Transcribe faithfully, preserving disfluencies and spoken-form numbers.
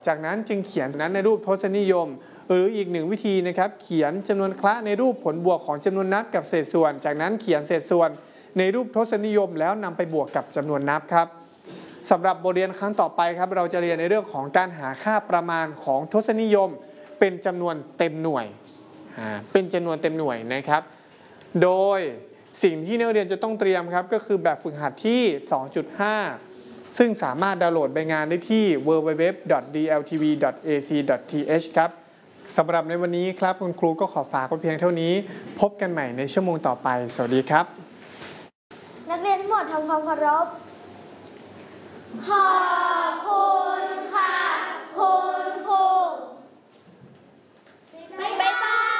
จากนั้นจึงเขียนนั้นในรูปทศนิยมหรืออีกหนึ่งวิธีนะครับเขียนจำนวนคละในรูปผลบวกของจำนวนนับกับเศษส่วนจากนั้นเขียนเศษส่วนในรูปทศนิยมแล้วนำไปบวกกับจำนวนนับครับสำหรับบทเรียนครั้งต่อไปครับเราจะเรียนในเรื่องของการหาค่าประมาณของทศนิยมเป็นจำนวนเต็มหน่วยเป็นจำนวนเต็มหน่วยนะครับโดยสิ่งที่นักเรียนจะต้องเตรียมครับก็คือแบบฝึกหัดที่ สองจุดห้า ซึ่งสามารถดาวน์โหลดใบงานได้ที่ ดับเบิลยู ดับเบิลยู ดับเบิลยู ดอท ดี แอล ที วี ดอท เอ ซี ดอท ที เอช ครับสำหรับในวันนี้ครับคุณครูก็ขอฝากไว้เพียงเท่านี้พบกันใหม่ในชั่วโมงต่อไปสวัสดีครับนักเรียนทั้งหมดทำความเคารพขอบ